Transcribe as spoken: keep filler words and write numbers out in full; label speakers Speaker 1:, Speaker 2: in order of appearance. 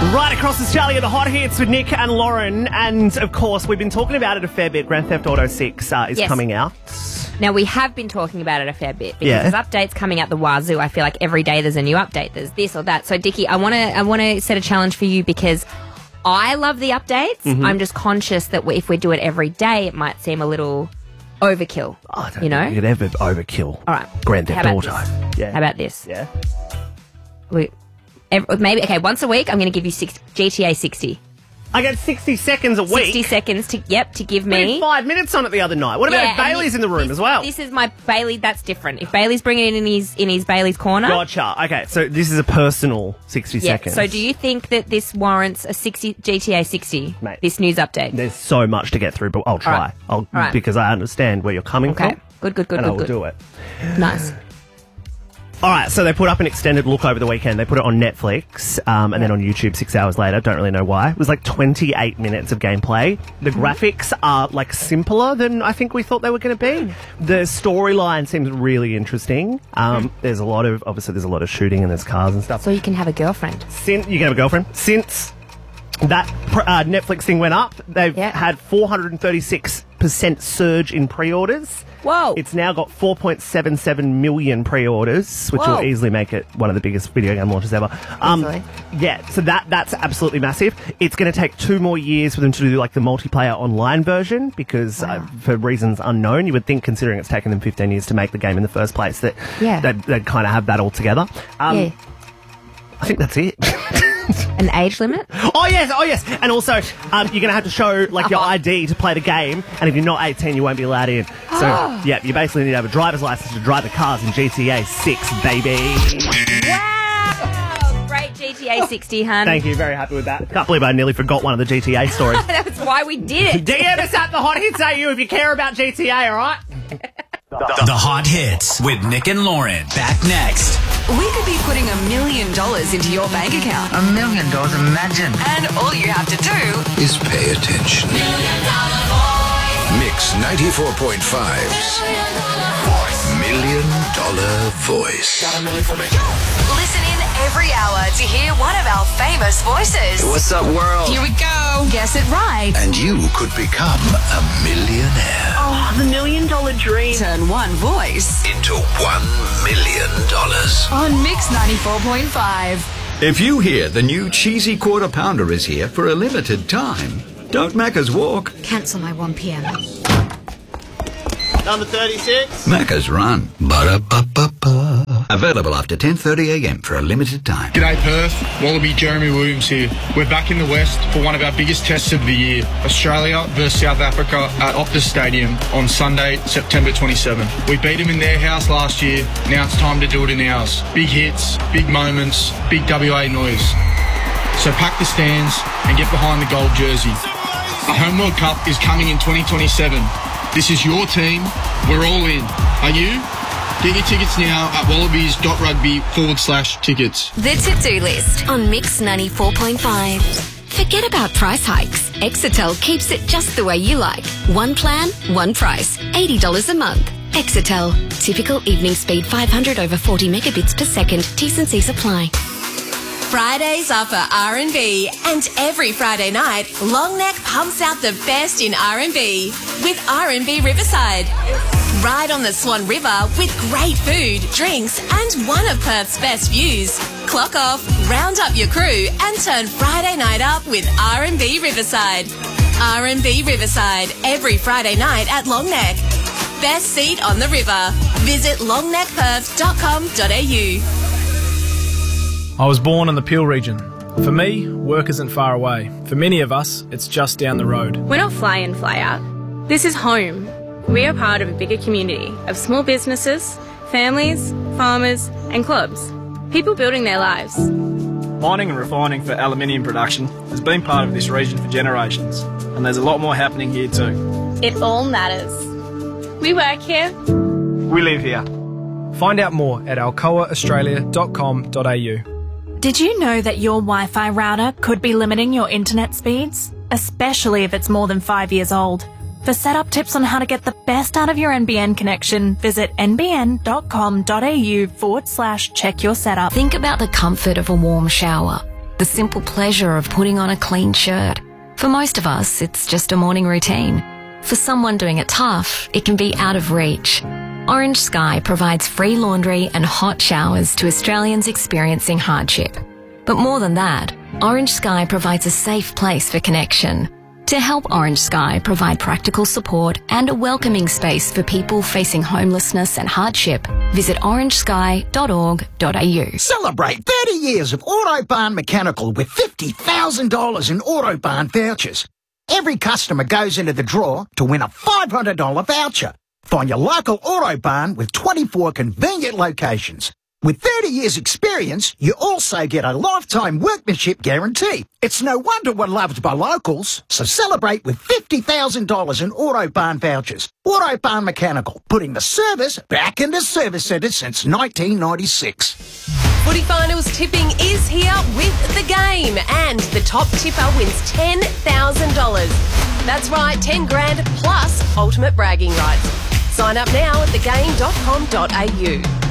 Speaker 1: Right across Australia, the hot hits with Nick and Lauren. And, of course, we've been talking about it a fair bit. Grand Theft Auto six uh, is
Speaker 2: Yes.
Speaker 1: coming out.
Speaker 2: Now, we have been talking about it a fair bit because
Speaker 1: Yeah.
Speaker 2: there's updates coming out the wazoo. I feel like every day there's a new update. There's this or that. So, Dickie, I want to I want to set a challenge for you because I love the updates.
Speaker 1: Mm-hmm.
Speaker 2: I'm just conscious that we, if we do it every day, it might seem a little overkill.
Speaker 1: I don't
Speaker 2: you know?
Speaker 1: think you could ever overkill
Speaker 2: All right.
Speaker 1: Grand
Speaker 2: How
Speaker 1: Theft
Speaker 2: about
Speaker 1: Auto.
Speaker 2: this?
Speaker 1: Yeah.
Speaker 2: How about this?
Speaker 1: Yeah.
Speaker 2: We, every, maybe, okay, once a week, I'm going to give you six, G T A sixty.
Speaker 1: I get sixty seconds a week.
Speaker 2: sixty seconds to, yep, to give
Speaker 1: We had
Speaker 2: me.
Speaker 1: five minutes on it the other night. What about
Speaker 2: Yeah,
Speaker 1: if
Speaker 2: and
Speaker 1: Bailey's
Speaker 2: this-
Speaker 1: in the room
Speaker 2: this-
Speaker 1: as well?
Speaker 2: This is my Bailey, that's different. If Bailey's bringing it in his, in his Bailey's corner.
Speaker 1: Gotcha. Okay, so this is a personal sixty
Speaker 2: Yeah.
Speaker 1: seconds.
Speaker 2: So do you think that this warrants a sixty G T A sixty?
Speaker 1: Mate.
Speaker 2: This news update.
Speaker 1: There's so much to get through, but I'll try.
Speaker 2: All right.
Speaker 1: I'll
Speaker 2: All right.
Speaker 1: because I understand where you're coming
Speaker 2: Okay.
Speaker 1: from.
Speaker 2: Good, good, good,
Speaker 1: and
Speaker 2: good,
Speaker 1: I will
Speaker 2: good.
Speaker 1: do it.
Speaker 2: Nice.
Speaker 1: All right, so they put up an extended look over the weekend. They put it on Netflix um, and then on YouTube six hours later. Don't really know why. It was like twenty-eight minutes of gameplay. The graphics are like simpler than I think we thought they were going to be. The storyline seems really interesting. Um, there's a lot of, obviously there's a lot of shooting and there's cars and stuff.
Speaker 2: So you can have a girlfriend.
Speaker 1: Since, you can have a girlfriend. Since that pr- uh, Netflix thing went up, they've
Speaker 2: Yeah.
Speaker 1: had four hundred thirty-six percent surge in pre-orders.
Speaker 2: Whoa.
Speaker 1: It's now got four point seven seven million pre-orders, which
Speaker 2: Whoa.
Speaker 1: will easily make it one of the biggest video game launches ever. Um,
Speaker 2: Easily.
Speaker 1: yeah, so that that's absolutely massive. It's going to take two more years for them to do like the multiplayer online version because uh, for reasons unknown, you would think, considering it's taken them fifteen years to make the game in the first place, that
Speaker 2: Yeah.
Speaker 1: they'd, they'd kind of have that all together. Um,
Speaker 2: Yeah.
Speaker 1: I think that's it.
Speaker 2: An age limit?
Speaker 1: Oh yes, oh yes, and also um, you're going to have to show like your I D to play the game, and if you're not eighteen, you won't be allowed in. So yeah, you basically need to have a driver's license to drive the cars in G T A six, baby.
Speaker 2: Wow. Great G T A sixty, hun.
Speaker 1: Thank you, very happy with that. Can't believe I nearly forgot one of the G T A stories.
Speaker 2: That's why we did it.
Speaker 1: D M us at the Hot Hits A U if you care about G T A, all right?
Speaker 3: The Hot Hits with Nick and Lauren. Back next.
Speaker 4: We could be putting a million dollars into your bank account.
Speaker 5: A million dollars, imagine.
Speaker 4: And all you have to do
Speaker 6: is pay attention. Mix ninety-four point five's Million Dollar Voice.
Speaker 4: listen in every hour to hear one of our famous voices.
Speaker 5: What's up, world?
Speaker 4: Here we go. Guess it right.
Speaker 6: And you could become a millionaire.
Speaker 7: Oh, the million dollar dream.
Speaker 4: Turn one voice
Speaker 6: Into one million dollars.
Speaker 4: on Mix ninety-four point five.
Speaker 8: If you hear the new cheesy quarter pounder is here for a limited time, don't Macca's walk,
Speaker 9: Cancel my one p.m.
Speaker 1: Number thirty-six.
Speaker 8: Macca's run. Ba-da-ba-ba-ba. Available after ten thirty a m for a limited time.
Speaker 10: G'day Perth, Wallaby Jeremy Williams here. We're back in the West for one of our biggest tests of the year, Australia versus South Africa at Optus Stadium on Sunday, September twenty-seventh. We beat them in their house last year, now it's time to do it in ours. Big hits, big moments, big W A noise. So pack the stands and get behind the gold jersey. The Home World Cup is coming in twenty twenty-seven. This is your team, we're all in. Are you? Get your tickets now at wallabies.rugby forward slash tickets.
Speaker 9: The to-do list on Mix ninety-four point five. Forget about price hikes. Exetel keeps it just the way you like. One plan, one price. eighty dollars a month. Exetel. Typical evening speed five hundred over forty megabits per second. T's and C's apply.
Speaker 11: Fridays are for R and B, and every Friday night, Longneck pumps out the best in R and B with R and B Riverside. Ride on the Swan River with great food, drinks, and one of Perth's best views. Clock off, round up your crew, and turn Friday night up with R and B Riverside. R and B Riverside, every Friday night at Longneck. Best seat on the river. Visit longneck perth dot com dot a u.
Speaker 12: I was born in the Peel region. For me, work isn't far away. For many of us, it's just down the road.
Speaker 13: We're not fly in, fly out. This is home. We are part of a bigger community of small businesses, families, farmers, and clubs. People building their lives.
Speaker 14: Mining and refining for aluminium production has been part of this region for generations, and there's a lot more happening here too.
Speaker 13: It all matters. We work here.
Speaker 14: We live here.
Speaker 12: Find out more at alcoa australia dot com dot a u.
Speaker 15: Did you know that your Wi-Fi router could be limiting your internet speeds? Especially if it's more than five years old. For setup tips on how to get the best out of your N B N connection, visit nbn.com.au forward slash check your setup.
Speaker 9: Think about the comfort of a warm shower.
Speaker 16: the simple pleasure of putting on a clean shirt. For most of us, it's just a morning routine. For someone doing it tough, it can be out of reach. Orange Sky provides free laundry and hot showers to Australians experiencing hardship. But more than that, Orange Sky provides a safe place for connection. To help Orange Sky provide practical support and a welcoming space for people facing homelessness and hardship, visit orange sky dot org dot a u.
Speaker 17: Celebrate thirty years of Autobarn Mechanical with fifty thousand dollars in Autobarn vouchers. Every customer goes into the draw to win a five hundred dollars voucher. Find your local Autobarn with twenty-four convenient locations. With thirty years experience, you also get a lifetime workmanship guarantee. It's no wonder we're loved by locals. So celebrate with fifty thousand dollars in Autobarn vouchers. Autobarn Mechanical, putting the service back into service centres since nineteen ninety-six.
Speaker 11: Footy Finals tipping is here with the game, and the top tipper wins ten thousand dollars. That's right, ten grand plus ultimate bragging rights. Sign up now at the game dot com dot a u.